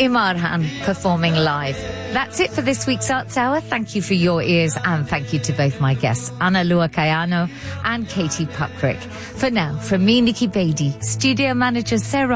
Imarhan performing live. That's it for this week's Arts Hour. Thank you for your ears and thank you to both my guests, Ana Lua Kayano and Katie Puckrick. For now, from me, Nikki Beattie, studio manager Sarah